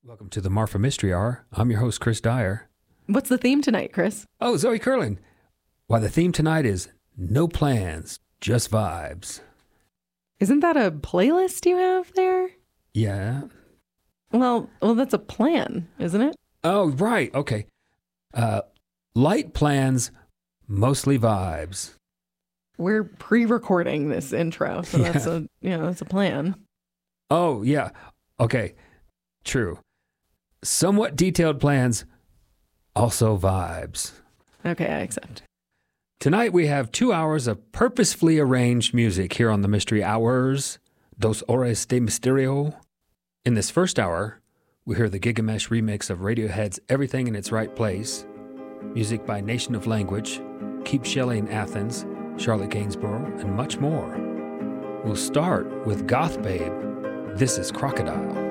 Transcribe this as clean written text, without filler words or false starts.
Welcome to the Marfa Mystery Hour. I'm your host, Chris Dyer. What's the theme tonight, Chris? Oh, Zoe Curlin. Why, the theme tonight is no plans, just vibes. Isn't that a playlist you have there? Yeah. Well, that's a plan, isn't it? Oh, right. Okay. Light plans, mostly vibes. We're pre-recording this intro, so that's a plan. Oh, yeah. Okay. True. Somewhat detailed plans, also vibes. Okay, I accept. Tonight we have 2 hours of purposefully arranged music here on the Mystery Hours, Dos Horas de Misterio. In this first hour, we hear the Gigamesh remix of Radiohead's Everything in Its Right Place, music by Nation of Language, Keep Shelley in Athens, Charlotte Gainsborough, and much more. We'll start with Goth Babe, This is Crocodile.